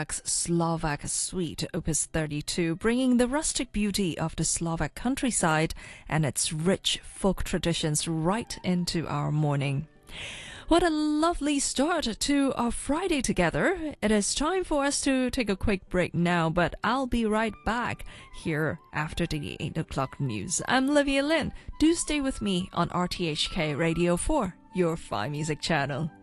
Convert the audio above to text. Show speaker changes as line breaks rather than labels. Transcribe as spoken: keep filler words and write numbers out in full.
Bach's Slovak Suite, Opus thirty-two, bringing the rustic beauty of the Slovak countryside and its rich folk traditions right into our morning. What a lovely start to our Friday together. It is time for us to take a quick break now, but I'll be right back here after the eight o'clock news. I'm Olivia Lin. Do stay with me on R T H K Radio four, your Fine Music channel.